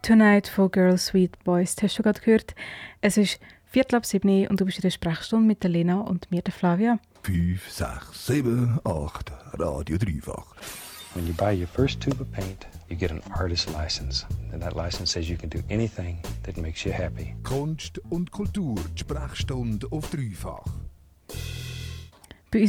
Tonight von Girls Sweet Boys. Das hast du gerade gehört. Es ist 6:45 und du bist in der Sprechstunde mit der Lena und mir, der Flavia. 5, 6, 7, 8, Radio Dreifach. When you buy your first tube of paint, you get an artist license. And that license says you can do anything that makes you happy. Kunst und Kultur, die Sprechstunde auf Dreifach.